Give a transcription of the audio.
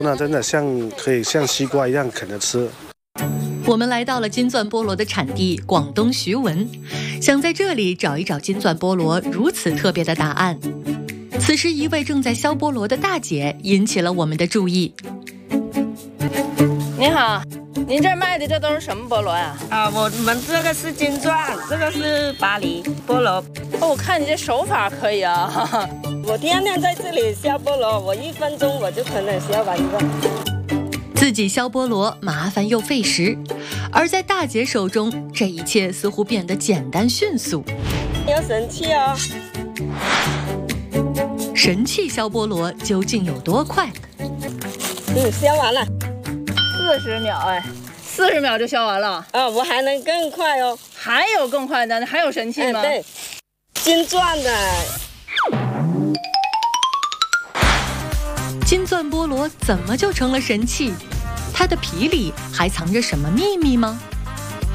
那真的可以像西瓜一样啃着吃。 我们来到了金钻菠萝的产地广东徐闻，想在这里找一找金钻菠萝如此特别的答案。此时，一位正在削菠萝的大姐引起了我们的注意。 您好，您这卖的这都是什么菠萝呀？ 我们这个是金钻，这个是巴黎菠萝。 我看你这手法可以啊。 我天天在这里削菠萝，我1分钟我就可能削完一个。 自己削菠萝麻烦又费时，而在大姐手中，这一切似乎变得简单迅速。 要神器哦！ 神器削菠萝究竟有多快？ 削完了 ，40秒哎，40秒就削完了啊！我还能更快哦， 还有更快的，还有神器吗？ 对，金钻的。 金钻菠萝怎么就成了神器？它的皮里还藏着什么秘密吗？